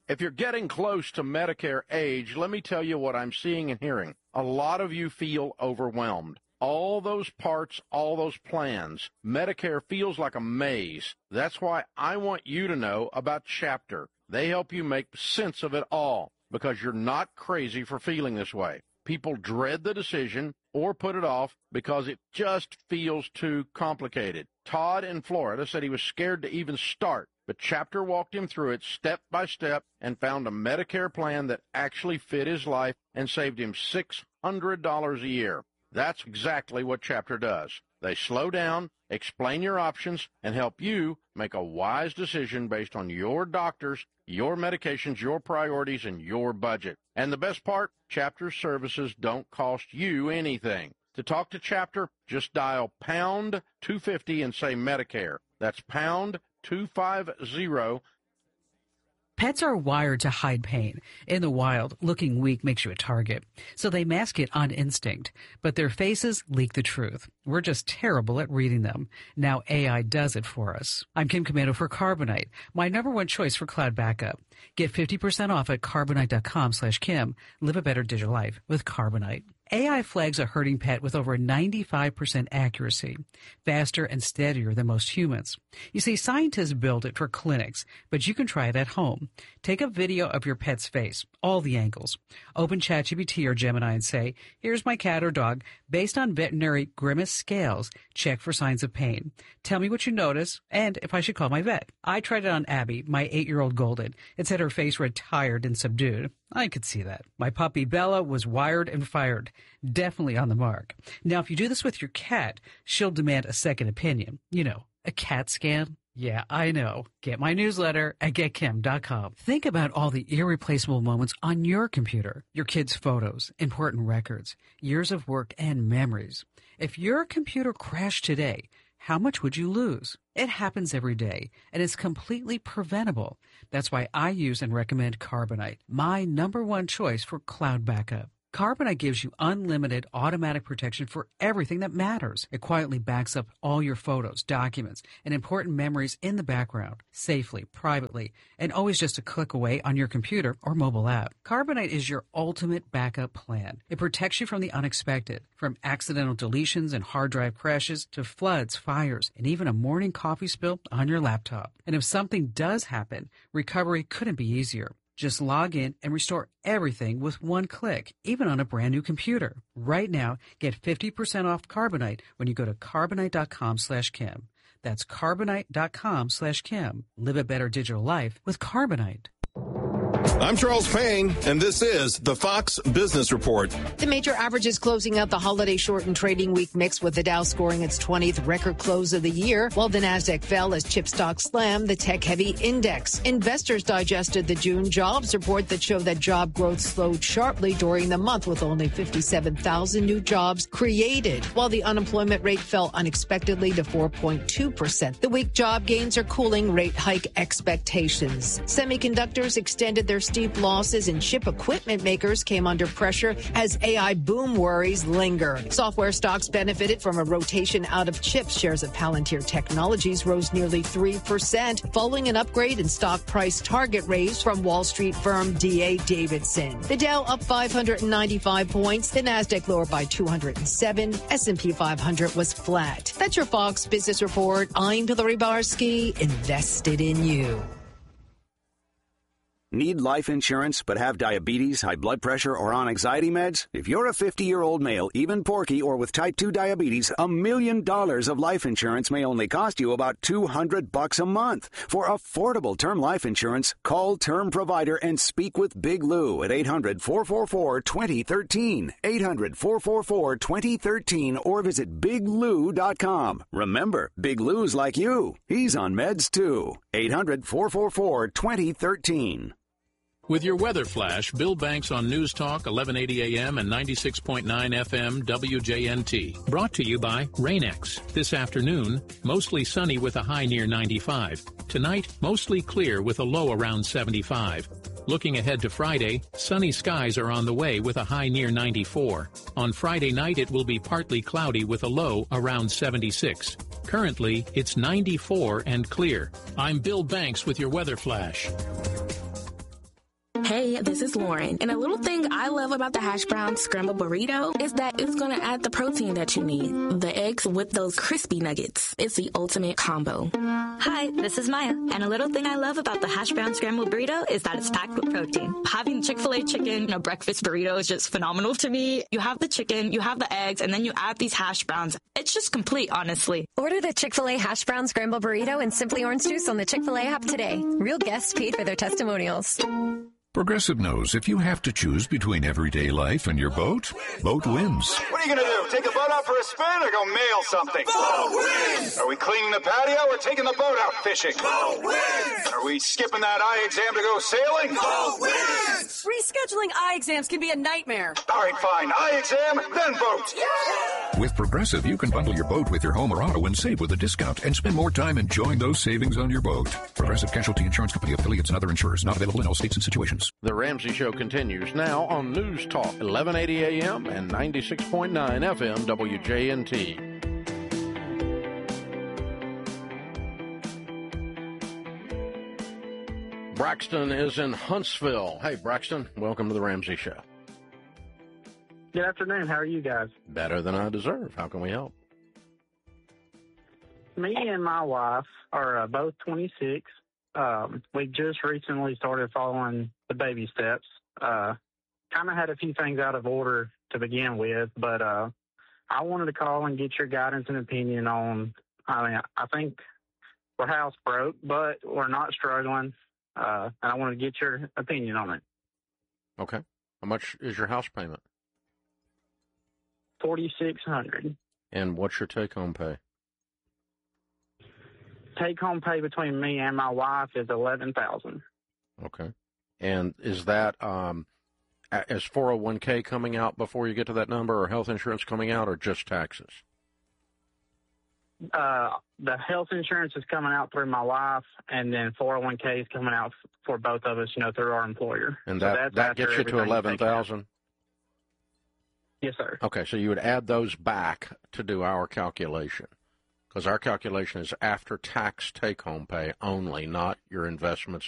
If you're getting close to Medicare age, let me tell you what I'm seeing and hearing. A lot of you feel overwhelmed. All those parts, all those plans, Medicare feels like a maze. That's why I want you to know about Chapter. They help you make sense of it all because you're not crazy for feeling this way. People dread the decision or put it off because it just feels too complicated. Todd in Florida said he was scared to even start, but Chapter walked him through it step by step and found a Medicare plan that actually fit his life and saved him $600 a year. That's exactly what Chapter does. They slow down, explain your options, and help you make a wise decision based on your doctors, your medications, your priorities, and your budget. And the best part, Chapter services don't cost you anything. To talk to Chapter, just dial pound 250 and say Medicare. That's pound 250. Pets are wired to hide pain. In the wild, looking weak makes you a target. So they mask it on instinct. But their faces leak the truth. We're just terrible at reading them. Now AI does it for us. I'm Kim Commando for Carbonite, my number one choice for cloud backup. Get 50% off at Carbonite.com/Kim. Live a better digital life with Carbonite. AI flags a hurting pet with over 95% accuracy, faster and steadier than most humans. You see, scientists build it for clinics, but you can try it at home. Take a video of your pet's face, all the angles. Open ChatGPT or Gemini and say, here's my cat or dog. Based on veterinary grimace scales, check for signs of pain. Tell me what you notice and if I should call my vet. I tried it on Abby, my 8-year-old Golden. It said her face read tired and subdued. I could see that. My puppy Bella was wired and fired. Definitely on the mark. Now, if you do this with your cat, she'll demand a second opinion. You know, a CAT scan. Yeah, I know. Get my newsletter at getkim.com. Think about all the irreplaceable moments on your computer. Your kids' photos, important records, years of work, and memories. If your computer crashed today, how much would you lose? It happens every day, and it's completely preventable. That's why I use and recommend Carbonite, my number one choice for cloud backup. Carbonite gives you unlimited automatic protection for everything that matters. It quietly backs up all your photos, documents, and important memories in the background, safely, privately, and always just a click away on your computer or mobile app. Carbonite is your ultimate backup plan. It protects you from the unexpected, from accidental deletions and hard drive crashes to floods, fires, and even a morning coffee spill on your laptop. And if something does happen, recovery couldn't be easier. Just log in and restore everything with one click, even on a brand new computer. Right now, get 50% off Carbonite when you go to Carbonite.com/Kim. That's Carbonite.com/Kim. Live a better digital life with Carbonite. I'm Charles Payne, and this is the Fox Business Report. The major averages closing out the holiday shortened trading week mixed with the Dow scoring its 20th record close of the year, while the Nasdaq fell as chip stocks slammed the tech-heavy index. Investors digested the June jobs report that showed that job growth slowed sharply during the month, with only 57,000 new jobs created, while the unemployment rate fell unexpectedly to 4.2%. The weak job gains are cooling rate hike expectations. Semiconductors extended their steep losses, and chip equipment makers came under pressure as AI boom worries linger. Software stocks benefited from a rotation out of chips. Shares of Palantir Technologies rose nearly 3%, following an upgrade in stock price target raise from Wall Street firm D.A. Davidson. The Dow up 595 points, the Nasdaq lower by 207, S&P 500 was flat. That's your Fox Business Report. I'm Hillary Barsky, invested in you. Need life insurance but have diabetes, high blood pressure, or on anxiety meds? If you're a 50-year-old male, even porky, or with type 2 diabetes, $1 million of life insurance may only cost you about $200 a month. For affordable term life insurance, call Term Provider and speak with Big Lou at 800-444-2013, 800-444-2013, or visit biglou.com. Remember, Big Lou's like you. He's on meds too. 800-444-2013. With your weather flash, Bill Banks on News Talk 1180 AM and 96.9 FM WJNT. Brought to you by Rain-X. This afternoon, mostly sunny with a high near 95. Tonight, mostly clear with a low around 75. Looking ahead to Friday, sunny skies are on the way with a high near 94. On Friday night, it will be partly cloudy with a low around 76. Currently, it's 94 and clear. I'm Bill Banks with your weather flash. Hey, this is Lauren. And a little thing I love about the hash brown scrambled burrito is that it's going to add the protein that you need. The eggs with those crispy nuggets. It's the ultimate combo. Hi, this is Maya. And a little thing I love about the hash brown scrambled burrito is that it's packed with protein. Having Chick-fil-A chicken in a breakfast burrito is just phenomenal to me. You have the chicken, you have the eggs, and then you add these hash browns. It's just complete, honestly. Order the Chick-fil-A hash brown scrambled burrito and Simply Orange Juice on the Chick-fil-A app today. Real guests paid for their testimonials. Progressive knows if you have to choose between everyday life and your boat, boat wins. What are you going to do? Take the boat out for a spin or go mail something? Boat wins! Are we cleaning the patio or taking the boat out fishing? Boat wins! Are we skipping that eye exam to go sailing? Boat wins! Rescheduling eye exams can be a nightmare. All right, fine. Eye exam, then boat. Yeah! With Progressive, you can bundle your boat with your home or auto and save with a discount and spend more time enjoying those savings on your boat. Progressive Casualty Insurance Company, affiliates, and other insurers. Not available in all states and situations. The Ramsey Show continues now on News Talk, 1180 AM and 96.9 FM WJNT. Braxton is in Huntsville. Hey, Braxton, welcome to the Ramsey Show. Good afternoon. How are you guys? Better than I deserve. How can we help? Me and my wife are both 26. We just recently started following the baby steps. Kind of had a few things out of order to begin with, but I wanted to call and get your guidance and opinion on, I think we're house broke, but we're not struggling, and I want to get your opinion on it. Okay. How much is your house payment? $4,600. And what's your take-home pay? Take-home pay between me and my wife is $11,000. Okay. And is that is 401k coming out before you get to that number, or health insurance coming out, or just taxes? The health insurance is coming out through my wife, and then 401k is coming out for both of us, through our employer. And that gets you to $11,000? Yes, sir. Okay, so you would add those back to do our calculation, because our calculation is after tax take-home pay only, not your investments